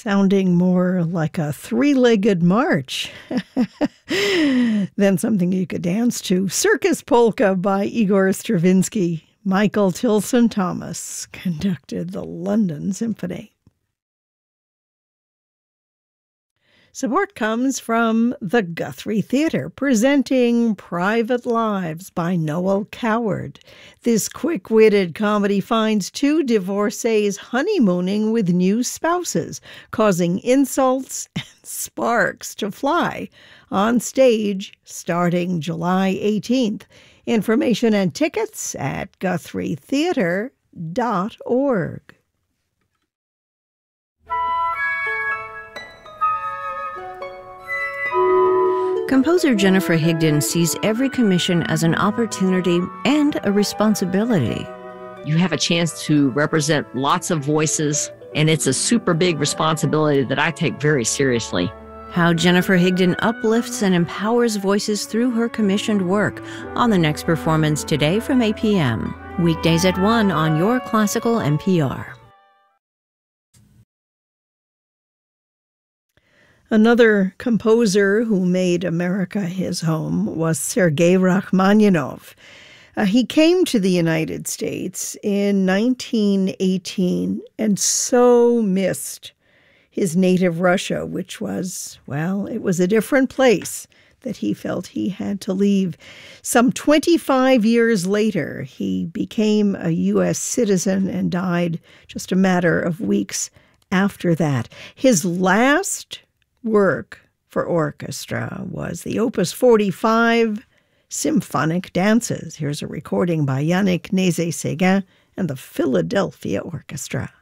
sounding more like a three-legged march than something you could dance to. Circus Polka by Igor Stravinsky. Michael Tilson Thomas conducted the London Symphony. Support comes from the Guthrie Theatre, presenting Private Lives by Noel Coward. This quick-witted comedy finds two divorcees honeymooning with new spouses, causing insults and sparks to fly on stage starting July 18th. Information and tickets at GuthrieTheatre.org. Composer Jennifer Higdon sees every commission as an opportunity and a responsibility. You have a chance to represent lots of voices, and it's a super big responsibility that I take very seriously. How Jennifer Higdon uplifts and empowers voices through her commissioned work on the next performance today from 8 p.m. Weekdays at 1 on Your Classical NPR. Another composer who made America his home was Sergei Rachmaninoff. He came to the United States in 1918 and so missed his native Russia, which was, well, it was a different place that he felt he had to leave. Some 25 years later, he became a U.S. citizen and died just a matter of weeks after that. His last work for orchestra was the Opus 45 Symphonic Dances. Here's a recording by Yannick Nézet-Séguin and the Philadelphia Orchestra.